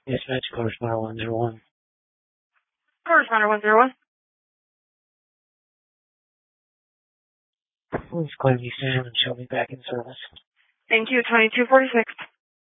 Dispatch, correspondent 101. Correspondent 101. Please claim decision and she'll be back in service. Thank you, 2246.